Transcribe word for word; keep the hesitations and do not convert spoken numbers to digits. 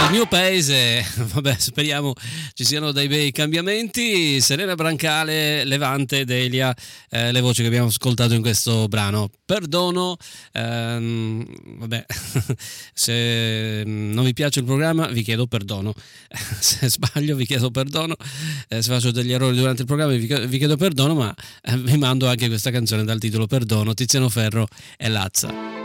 nel mio paese, vabbè, speriamo ci siano dei bei cambiamenti. Serena Brancale, Levante, Delia, eh, le voci che abbiamo ascoltato in questo brano. Perdono, ehm, vabbè, se non vi piace il programma vi chiedo perdono, se sbaglio vi chiedo perdono, eh, se faccio degli errori durante il programma vi, vi chiedo perdono, ma eh, vi mando anche questa canzone dal titolo Perdono, Tiziano Ferro e Lazza.